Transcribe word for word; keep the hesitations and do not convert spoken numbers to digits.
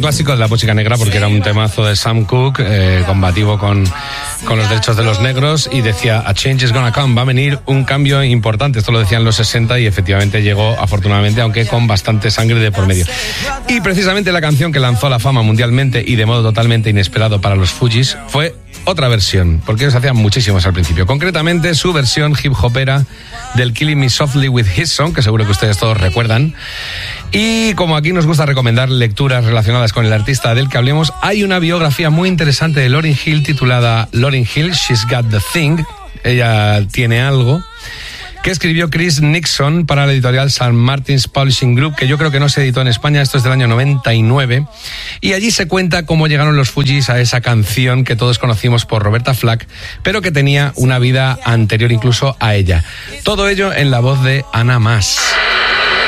clásico de la música negra porque era un temazo de Sam Cooke, eh, combativo con, con los derechos de los negros, y decía, a change is gonna come, va a venir un cambio importante. Esto lo decían los sesenta y efectivamente llegó, afortunadamente, aunque con bastante sangre de por medio. Y precisamente la canción que lanzó a la fama mundialmente y de modo totalmente inesperado para los Fugees fue otra versión, porque ellos hacían muchísimos al principio. Concretamente, su versión hip hopera del Killing Me Softly with His Song, que seguro que ustedes todos recuerdan. Y como aquí nos gusta recomendar lecturas relacionadas con el artista del que hablemos, hay una biografía muy interesante de Lauryn Hill titulada Lauryn Hill, She's Got the Thing, ella tiene algo, que escribió Chris Nixon para la editorial Saint Martin's Publishing Group, que yo creo que no se editó en España, esto es del año noventa y nueve, y allí se cuenta cómo llegaron los Fugees a esa canción que todos conocimos por Roberta Flack, pero que tenía una vida anterior incluso a ella. Todo ello en la voz de Ana Mas.